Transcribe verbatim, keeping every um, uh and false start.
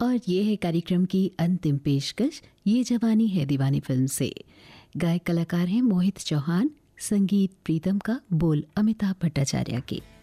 और ये है कार्यक्रम की अंतिम पेशकश, ये जवानी है दीवानी फिल्म से। गायक कलाकार हैं मोहित चौहान, संगीत प्रीतम का, बोल अमिताभ भट्टाचार्य के।